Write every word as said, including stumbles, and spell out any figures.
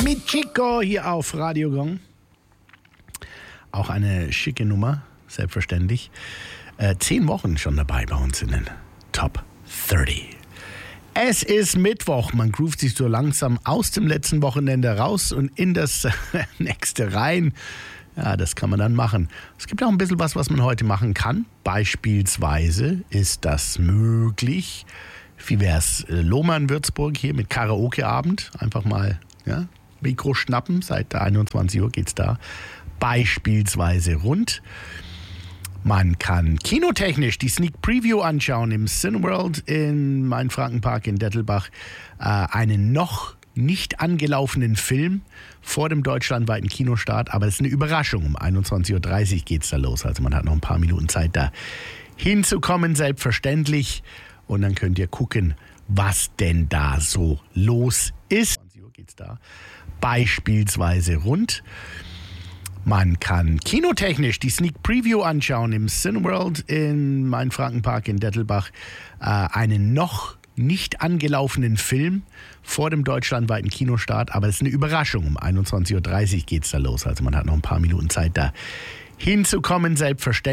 mit Chico hier auf Radio Gong. Auch eine schicke Nummer, selbstverständlich. Äh, zehn Wochen schon dabei bei uns in den Top dreißig. Es ist Mittwoch, man groovt sich so langsam aus dem letzten Wochenende raus und in das nächste rein. Ja, das kann man dann machen. Es gibt auch ein bisschen was, was man heute machen kann. Beispielsweise ist das möglich. Wie wär's? Lohmann Würzburg hier mit Karaoke-Abend. Einfach mal ja, Mikro schnappen. Seit einundzwanzig Uhr geht's da beispielsweise rund. Man kann kinotechnisch die Sneak Preview anschauen im Cineworld in Mainfrankenpark in Dettelbach. Äh, einen noch nicht angelaufenen Film vor dem deutschlandweiten Kinostart, aber es ist eine Überraschung. Um einundzwanzig Uhr dreißig geht es da los, also man hat noch ein paar Minuten Zeit da hinzukommen, selbstverständlich. Und dann könnt ihr gucken, was denn da so los ist. zwanzig Uhr geht's da beispielsweise rund. Man kann kinotechnisch die Sneak Preview anschauen im Cineworld in Mainfrankenpark in Dettelbach. Äh, einen noch nicht angelaufenen Film vor dem deutschlandweiten Kinostart, aber es ist eine Überraschung. Um einundzwanzig Uhr dreißig geht es da los, also man hat noch ein paar Minuten Zeit da hinzukommen, selbstverständlich.